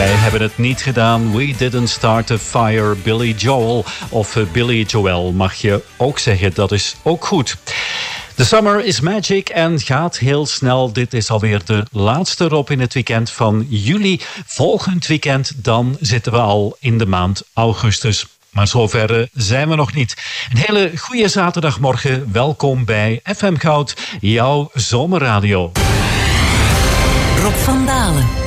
Wij hebben het niet gedaan. We didn't start a fire. Billy Joel of Billy Joel mag je ook zeggen. Dat is ook goed. The summer is magic en gaat heel snel. Dit is alweer de laatste Rob in het weekend van juli. Volgend weekend dan zitten we al in de maand augustus. Maar zover zijn we nog niet. Een hele goede zaterdagmorgen. Welkom bij FM Goud, jouw zomerradio. Rob van Dalen.